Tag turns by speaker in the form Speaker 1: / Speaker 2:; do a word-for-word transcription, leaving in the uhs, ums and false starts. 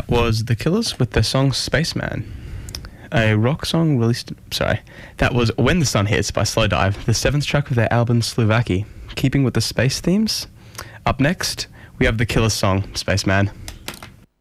Speaker 1: That was The Killers with their song Spaceman, a rock song released... Sorry. That was When the Sun Hits by Slowdive, the seventh track of their album Slovaki, keeping with the space themes. Up next, we have The Killers song Spaceman.